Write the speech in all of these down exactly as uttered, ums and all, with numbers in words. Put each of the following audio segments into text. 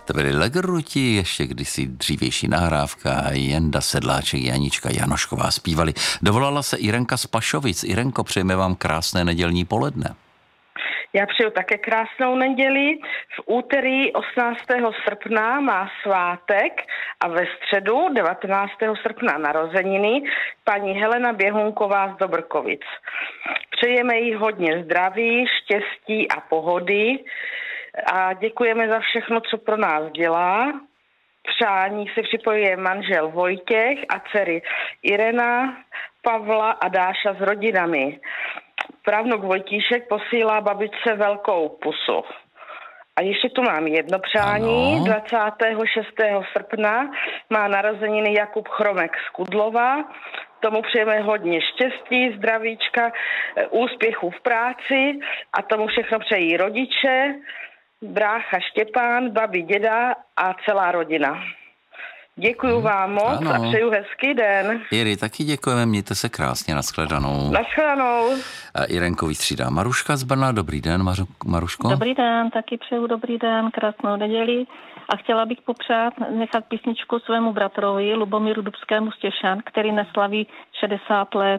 To byly Legruti, ještě kdysi dřívější nahrávka, Jenda Sedláček, Janička Janošková zpívali. Dovolala se Irenka z Pašovic. Irenko, přejeme vám krásné nedělní poledne. Já přeju také krásnou neděli. V úterý osmnáctého srpna má svátek a ve středu devatenáctého srpna narozeniny paní Helena Běhunková z Dobrkovic. Přejeme jí hodně zdraví, štěstí a pohody a děkujeme za všechno, co pro nás dělá. Přání se připojuje manžel Vojtěch a dcery Irena, Pavla a Dáša s rodinami. Pravnuk Vojtíšek posílá babičce velkou pusu. A ještě tu mám jedno přání. Ano. dvacátého šestého srpna má narozeniny Jakub Chromek z Kudlova. Tomu přejeme hodně štěstí, zdravíčka, úspěchů v práci a tomu všechno přejí rodiče, brácha Štěpán, babi, děda a celá rodina. Děkuju vám moc ano. a přeju hezký den. Iri, taky děkujeme, mějte se krásně, nashledanou. Nashledanou. A Irenko vystřídá Maruška z Brna. Dobrý den, Maru, Maruško. Dobrý den, taky přeju dobrý den, krásnou neděli. A chtěla bych popřát, nechat písničku svému bratrovi Lubomíru Dubskému z Těšan, který neslaví šedesát let.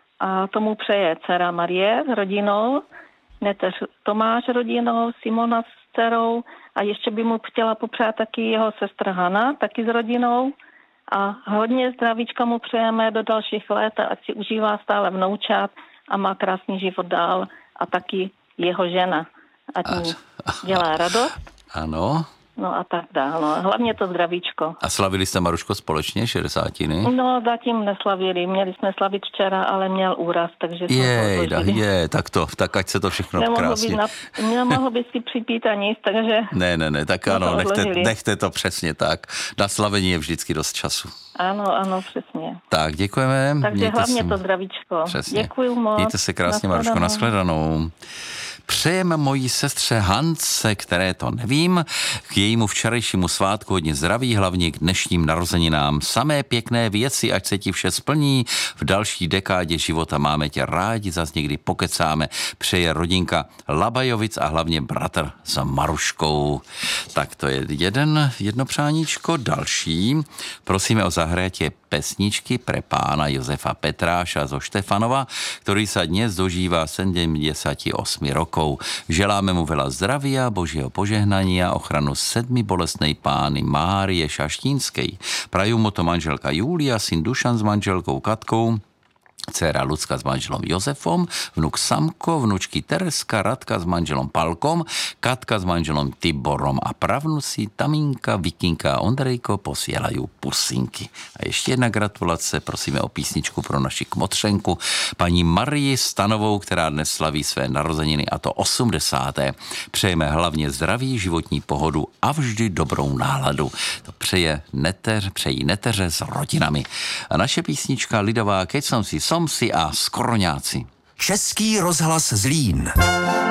A tomu přeje dcera Marie s rodinou, neteř Tomáš rodinou, Simona s dcerou. A ještě by mu chtěla popřát taky jeho sestra Hana, taky s rodinou. A hodně zdravíčka mu přejeme do dalších let, ať si užívá stále vnoučat a má krásný život dál. A taky jeho žena, ať mu dělá radost. Ano. No a tak dál. No. Hlavně to zdravíčko. A slavili jste, Maruško, společně šedesátiny? No, zatím neslavili. Měli jsme slavit včera, ale měl úraz, takže jsme Jej, da, je, tak to, tak ať se to všechno nemohl krásně. By na, nemohl by si připít a nic, takže... Ne, ne, ne, tak ano, nechte, nechte to přesně tak. Na slavení je vždycky dost času. Ano, ano, přesně. Tak, děkujeme. Takže hlavně se... to zdravíčko. Přesně. Děkuju moc. Mějte se krásně, Maruško, nashledanou. Přejeme mojí sestře Hance, které to nevím, k jejímu včerejšímu svátku hodně zdraví, hlavně k dnešním narozeninám. Samé pěkné věci, ať se ti vše splní. V další dekádě života máme tě rádi, zas někdy pokecáme. Přeje rodinka Labajovic a hlavně bratr s Maruškou. Tak to je jeden, jedno přáníčko. Další. Prosíme o zahratě pesničky pre pána Josefa Petráša zo Štefanova, ktorý sa dnes dožíva sedemdesiatosem rokov. Želáme mu veľa zdravia, Božieho požehnania, ochranu sedmi bolestnej pány Márie Šaštínskej. Prajú mu to manželka Júlia, syn Dušan s manželkou Katkou, dcera Lucka s manželom Jozefom, vnuk Samko, vnučky Tereska, Radka s manželom Palkom, Katka s manželom Tiborom a pravnuci Taminka, Vikinka a Ondrejko posielajú pusinky. A ještě jedna gratulace, prosíme o písničku pro naši kmotřenku, paní Marii Stanovou, která dnes slaví své narozeniny, a to osmdesáté. Přejeme hlavně zdraví, životní pohodu a vždy dobrou náladu. To přeje neteř, přejí neteře s rodinami. A naše písnička lidová Keď som si som si a Skoroňáci. Český rozhlas Zlín.